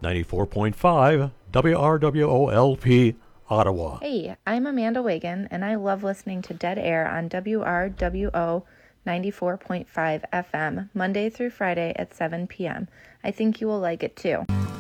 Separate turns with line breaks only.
94.5 WRWOLP, Ottawa.
Hey, I'm Amanda Wagan, and I love listening to Dead Air on WRWO 94.5 FM, Monday through Friday at 7 p.m. I think you will like it too.